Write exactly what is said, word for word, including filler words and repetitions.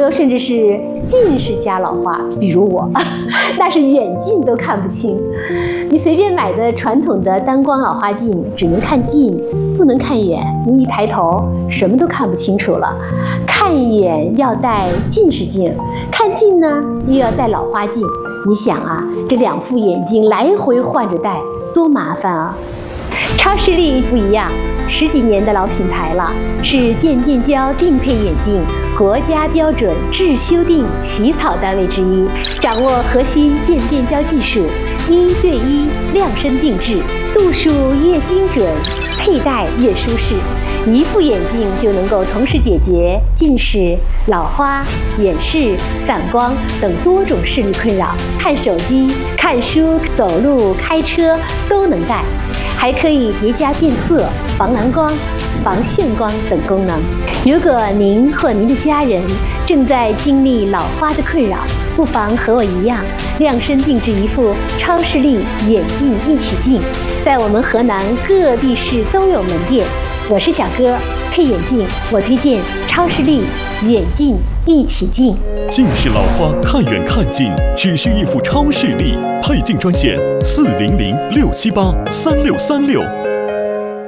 有甚至是近视加老花，比如我，那是远近都看不清。你随便买的传统的单光老花镜，只能看近，不能看远。你一抬头，什么都看不清楚了。看远要戴近视镜，看近呢又要戴老花镜。你想啊，这两副眼镜来回换着戴，多麻烦啊！超视力不一样，十几年的老品牌了，是渐变焦定配眼镜国家标准制修订起草单位之一，掌握核心渐变焦技术，一对一量身定制，度数越精准，佩戴越舒适。一副眼镜就能够同时解决近视、老花、远视、散光等多种视力困扰，看手机、看书、走路、开车都能戴，还可以叠加变色、防蓝光、防眩光等功能。如果您或您的家人正在经历老花的困扰，不妨和我一样，量身定制一副超视力眼镜一体镜，在我们河南各地市都有门店。我是小哥，配眼镜我推荐超视力眼镜一体镜。 近视老花看远看近，只需一副超视力配镜专线：四零零六七八三六三六。